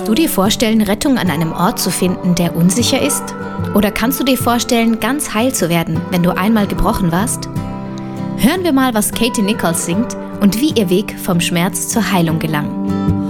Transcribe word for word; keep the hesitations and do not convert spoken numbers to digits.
Könntest du dir vorstellen, Rettung an einem Ort zu finden, der unsicher ist? Oder kannst du dir vorstellen, ganz heil zu werden, wenn du einmal gebrochen warst? Hören wir mal, was Katie Nichols singt und wie ihr Weg vom Schmerz zur Heilung gelang.